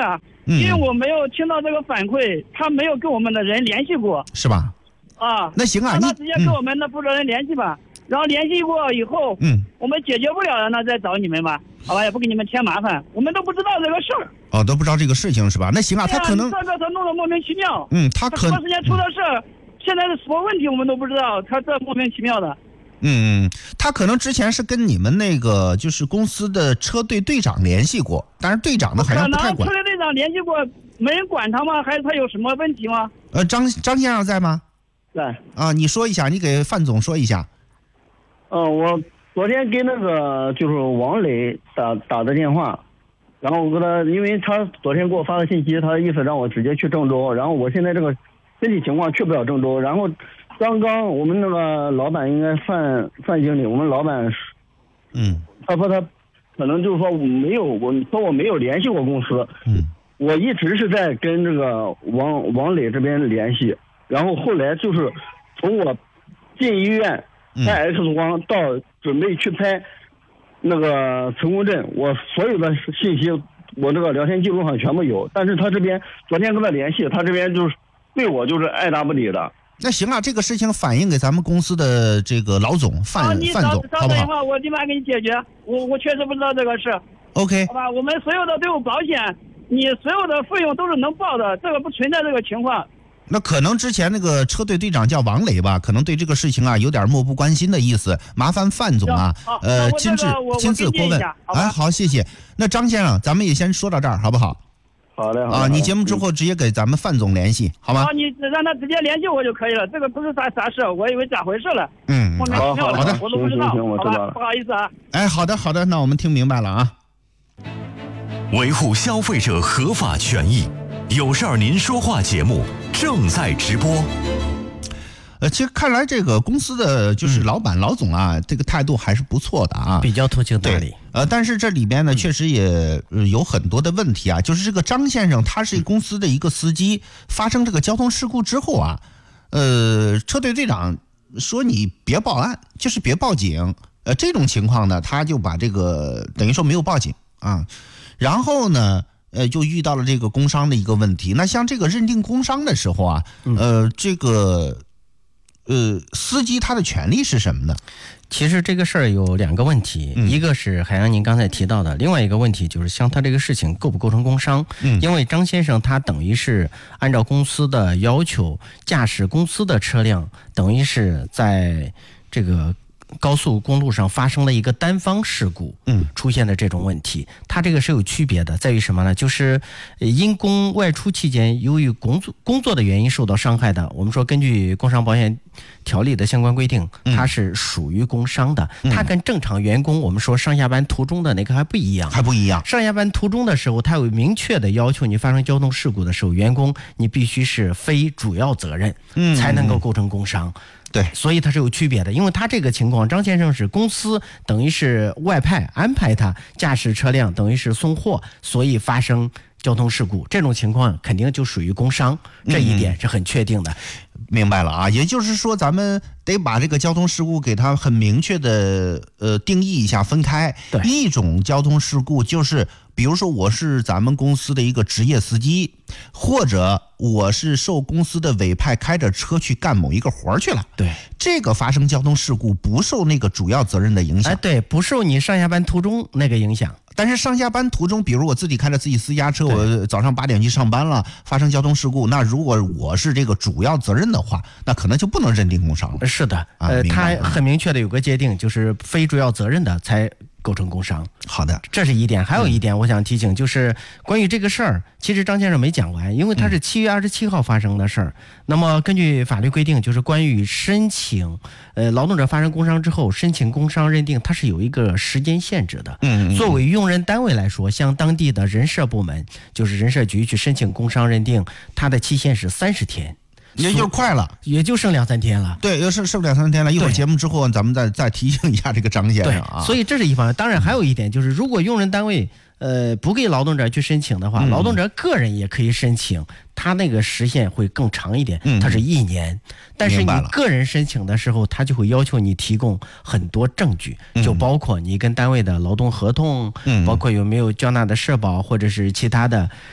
啊，因为我没有听到这个反馈，他没有跟我们的人联系过， 是吧？ 啊， 那行啊， 让他直接跟我们的负责人联系吧。然后联系过以后，我们解决不了了，那再找你们吧，好吧，也不给你们添麻烦，我们都不知道这个事儿。 哦，都不知道这个事情是吧？那行啊，他可能这个他弄得莫名其妙。 他可能什么时间出的事儿，现在是什么问题我们都不知道，他这莫名其妙的。 他可能之前是跟你们那个就是公司的车队队长联系过，但是队长呢好像不太管。 车队队长联系过，没人管他吗？还是他有什么问题吗？ 张先生在吗？ 在啊，你说一下，你给范总说一下。 我昨天给那个就是王磊打的电话，然后我跟他，因为他昨天给我发的信息，他的意思让我直接去郑州，然后我现在这个身体情况去不了郑州，然后刚刚我们那个老板应该范经理，我们老板他说他可能就是说我没有联系过公司，我一直是在跟这个王磊这边联系，然后后来就是从我进医院拍 X 光到准备去拍那个成功镇，我所有的信息我这个聊天记录上全部有，但是他这边昨天跟他联系，他这边就是对我就是爱答不理的。 那行啊，这个事情反映给咱们公司的这个老总范总，好不好？ 我立马给你解决。我确实不知道这个事。 OK， 好吧，我们所有的都有保险，你所有的费用都是能报的，这个不存在这个情况。 那可能之前那个车队队长叫王磊吧，可能对这个事情啊有点漠不关心的意思，麻烦范总啊，亲自过问。哎，好，谢谢。那张先生，咱们也先说到这儿，好不好？ 好的。 啊，你节目之后直接给咱们范总联系，好吗？ 你让他直接联系我就可以了，这个不是啥事，我以为咋回事了。 好的， 我都不知道， 行，我知道了。 不好意思啊。 哎，好的，那我们听明白了啊。 维护消费者合法权益，有事儿您说话节目正在直播。 其实看来这个公司的就是老板老总啊，这个态度还是不错的啊， 比较通情达理。 但是这里边呢，确实也有很多的问题啊。就是这个张先生，他是公司的一个司机，发生这个交通事故之后啊，车队队长说你别报案，就是别报警。这种情况呢，他就把这个等于说没有报警啊，然后呢，就遇到了这个工伤的一个问题。那像这个认定工伤的时候啊，这个。司机他的权利是什么呢？ 其实这个事儿有两个问题，一个是海洋您刚才提到的，另外一个问题就是像他这个事情构不构成工伤？因为张先生他等于是按照公司的要求驾驶公司的车辆，等于是在这个高速公路上发生了一个单方事故，出现的这种问题，它这个是有区别的，在于什么呢？就是因公外出期间由于工作的原因受到伤害的，我们说根据工伤保险条例的相关规定，它是属于工伤的，它跟正常员工我们说上下班途中的那个还不一样。上下班途中的时候，它有明确的要求，你发生交通事故的时候，员工你必须是非主要责任，才能够构成工伤。 对， 所以它是有区别的，因为他这个情况，张先生是公司等于是外派安排他驾驶车辆，等于是送货，所以发生交通事故，这种情况肯定就属于工伤，这一点是很确定的。 明白了啊，也就是说咱们得把这个交通事故给它很明确的定义一下，分开。 对， 一种交通事故就是比如说我是咱们公司的一个职业司机，或者我是受公司的委派开着车去干某一个活去了。 对， 这个发生交通事故不受那个主要责任的影响。 对，不受你上下班途中那个影响。 但是上下班途中，比如我自己开着自己私家车，我早上8点去上班了，发生交通事故，那如果我是这个主要责任的话，那可能就不能认定工伤了。 是的，它很明确的有个界定，就是非主要责任的才构成工伤。 好的， 这是一点。还有一点我想提醒，就是关于这个事儿，其实张先生没讲完，因为他是7月27号发生的事儿。那么根据法律规定，就是关于申请劳动者发生工伤之后申请工伤认定，它是有一个时间限制的。作为用人单位来说，向当地的人社部门，就是人社局去申请工伤认定，它的期限是30天。 也就快了， 也就剩2-3天了。 对，又剩2-3天了。一会儿节目之后，咱们再提醒一下这个张先生啊。 所以这是一方面。当然还有一点就是，如果用人单位不给劳动者去申请的话，劳动者个人也可以申请，他那个时限会更长一点，它是1年。但是你个人申请的时候，他就会要求你提供很多证据，就包括你跟单位的劳动合同，包括有没有缴纳的社保或者是其他的